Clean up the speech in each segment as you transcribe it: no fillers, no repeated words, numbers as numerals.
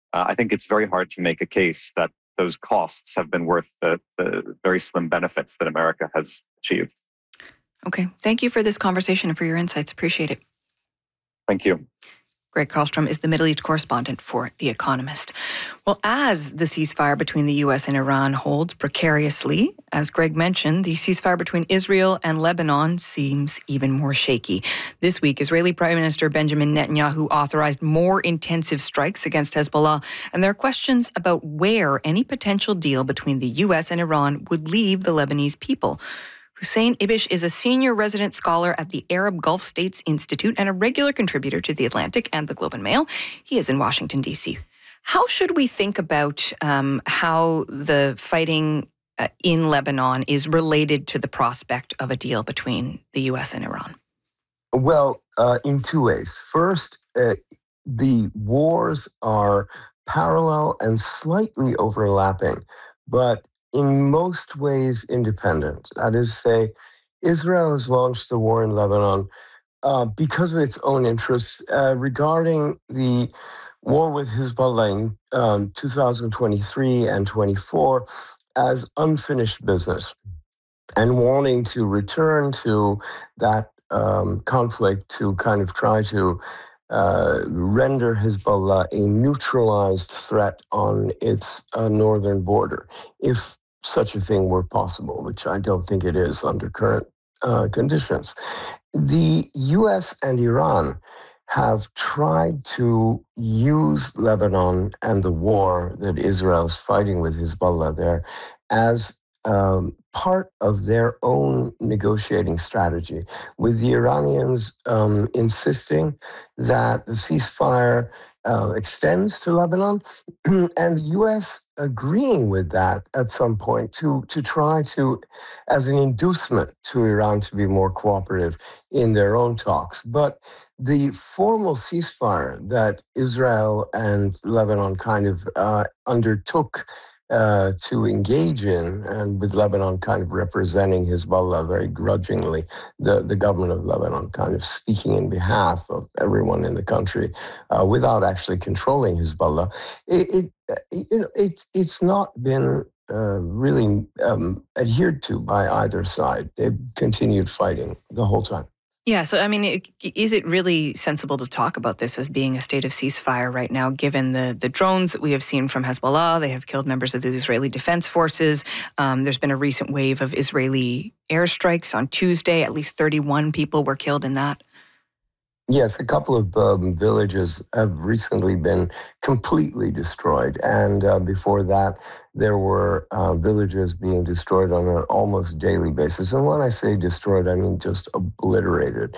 I think it's very hard to make a case that those costs have been worth the very slim benefits that America has achieved. Okay. Thank you for this conversation and for your insights. Appreciate it. Thank you. Greg Karlstrom is the Middle East correspondent for The Economist. Well, as the ceasefire between the U.S. and Iran holds precariously, as Greg mentioned, the ceasefire between Israel and Lebanon seems even more shaky. This week, Israeli Prime Minister Benjamin Netanyahu authorized more intensive strikes against Hezbollah, and there are questions about where any potential deal between the U.S. and Iran would leave the Lebanese people. Hussein Ibish is a senior resident scholar at the Arab Gulf States Institute and a regular contributor to The Atlantic and The Globe and Mail. He is in Washington, D.C. How should we think about how the fighting in Lebanon is related to the prospect of a deal between the U.S. and Iran? Well, in two ways. First, the wars are parallel and slightly overlapping, but in most ways independent. That is to say, Israel has launched the war in Lebanon because of its own interests regarding the war with Hezbollah in 2023 and 24 as unfinished business and wanting to return to that conflict to kind of try to render Hezbollah a neutralized threat on its northern border, if such a thing were possible, which I don't think it is under current conditions. The U.S. and Iran have tried to use Lebanon and the war that Israel is fighting with Hezbollah there as part of their own negotiating strategy, with the Iranians insisting that the ceasefire extends to Lebanon, and the U.S. agreeing with that at some point to try to, as an inducement to Iran to be more cooperative in their own talks. But the formal ceasefire that Israel and Lebanon kind of undertook to engage in, and with Lebanon kind of representing Hezbollah very grudgingly, the government of Lebanon kind of speaking in behalf of everyone in the country without actually controlling Hezbollah. It's not been really adhered to by either side. They've continued fighting the whole time. Yeah, so I mean, is it really sensible to talk about this as being a state of ceasefire right now, given the drones that we have seen from Hezbollah? They have killed members of the Israeli Defense Forces. There's been a recent wave of Israeli airstrikes on Tuesday. At least 31 people were killed in that. Yes, a couple of villages have recently been completely destroyed. And before that, there were villages being destroyed on an almost daily basis. And when I say destroyed, I mean just obliterated.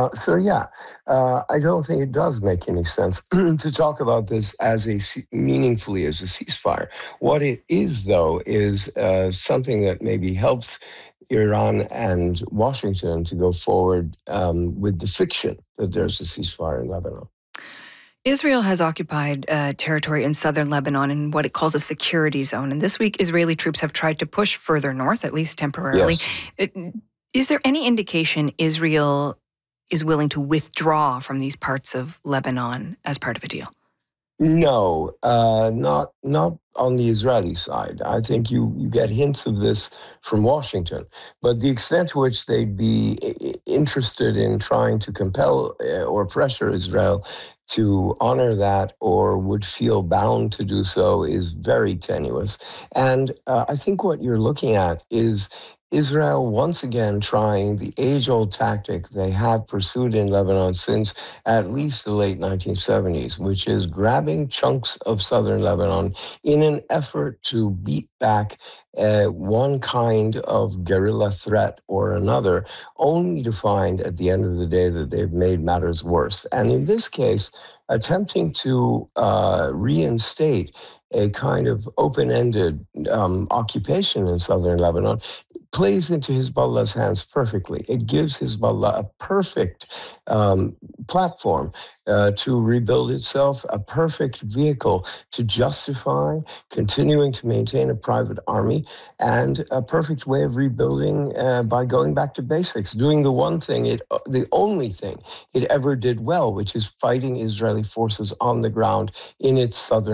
I don't think it does make any sense to talk about this as meaningfully as a ceasefire. What it is, though, is something that maybe helps Iran and Washington to go forward with the fiction that there's a ceasefire in Lebanon. Israel has occupied territory in southern Lebanon in what it calls a security zone. And this week, Israeli troops have tried to push further north, at least temporarily. Yes. Is there any indication Israel is willing to withdraw from these parts of Lebanon as part of a deal? No, not on the Israeli side. I think you get hints of this from Washington, but the extent to which they'd be interested in trying to compel or pressure Israel to honor that or would feel bound to do so is very tenuous. And I think what you're looking at is Israel once again trying the age-old tactic they have pursued in Lebanon since at least the late 1970s, which is grabbing chunks of southern Lebanon in an effort to beat back one kind of guerrilla threat or another, only to find at the end of the day that they've made matters worse. And in this case, attempting to reinstate a kind of open-ended occupation in southern Lebanon plays into Hezbollah's hands perfectly. It gives Hezbollah a perfect platform to rebuild itself, a perfect vehicle to justify continuing to maintain a private army, and a perfect way of rebuilding by going back to basics, doing the only thing it ever did well, which is fighting Israeli forces on the ground in its southern